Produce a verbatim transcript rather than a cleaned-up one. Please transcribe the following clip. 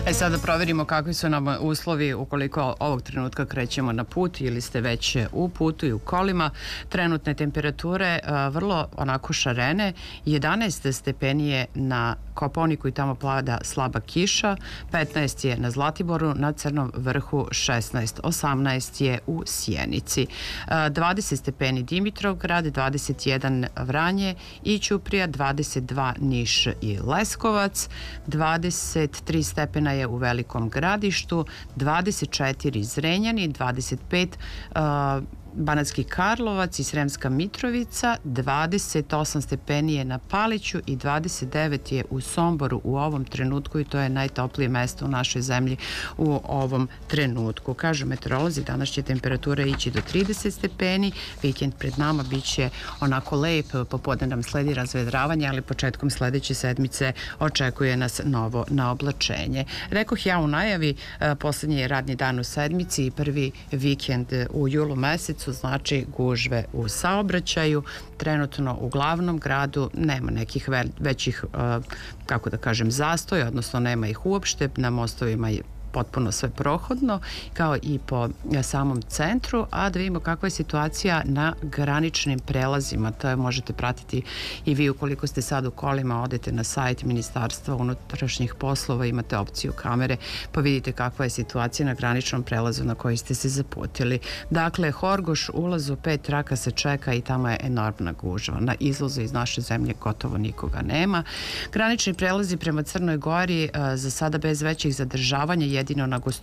E sad da proverimo kakvi su nam uslovi ukoliko ovog trenutka krećemo na put ili ste već u putu i u kolima. Trenutne temperature vrlo onako šarene, jedanaest stepeni je na Kopaoniku i tamo pada slaba kiša, petnaest je na Zlatiboru, na Crnom vrhu šesnaest, osamnaest je u Sjenici, dvadeset stepeni Dimitrovgrad, dvadeset jedan Vranje i Ćuprija, dvadeset dva Niš i Leskovac, dvadeset tri stepena je u Velikom Gradištu, dvadeset četiri Zrenjani, dvadeset pet Banatski Karlovac i Sremska Mitrovica, dvadeset osam stepeni je na Paliću i dvadeset devet je u Somboru u ovom trenutku i to je najtoplije mesto u našoj zemlji u ovom trenutku. Kažu meteorolozi, danas će temperatura ići do trideset stepeni, vikend pred nama bit će onako lep, popodne nam sledi razvedravanje, ali početkom sledeće sedmice očekuje nas novo naoblačenje. Rekoh ja u najavi, poslednji je radni dan u sedmici i prvi vikend u julu mesecu, znači gužve u saobraćaju. Trenutno u glavnom gradu nema nekih većih, kako da kažem, zastoja, odnosno nema ih uopšte. Na mostovima je potpuno sve prohodno, kao i po samom centru, a da vidimo kakva je situacija na graničnim prelazima. To je možete pratiti i vi ukoliko ste sad u kolima, odete na sajt Ministarstva unutrašnjih poslova, imate opciju kamere, pa vidite kakva je situacija na graničnom prelazu na koji ste se zaputili. Dakle, Horgoš, ulaz u pet traka se čeka i tamo je enormna gužva. Na izlazu iz naše zemlje gotovo nikoga nema. Granični prelazi prema Crnoj Gori za sada bez većih zadržavanja, jedino na